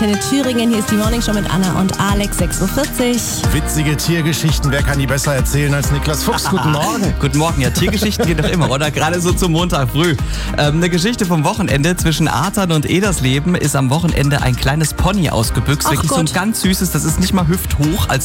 In Thüringen, hier ist die Morning Show mit Anna und Alex, 6.40 Uhr. Witzige Tiergeschichten, wer kann die besser erzählen als Niklas Fuchs? Guten Morgen. Guten Morgen, ja, Tiergeschichten geht doch immer, oder? Gerade so zum Montag früh. Eine Geschichte vom Wochenende. Zwischen Artern und Edersleben ist am Wochenende ein kleines Pony ausgebüxt. Ach Wirklich so ein Gott. ganz süßes, das ist nicht mal hüfthoch. Als